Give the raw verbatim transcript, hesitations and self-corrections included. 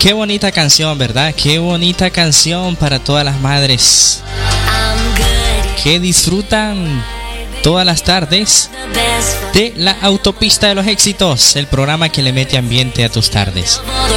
Qué bonita canción, ¿verdad? Qué bonita canción para todas las madres que disfrutan todas las tardes de la Autopista de los Éxitos, el programa que le mete ambiente a tus tardes.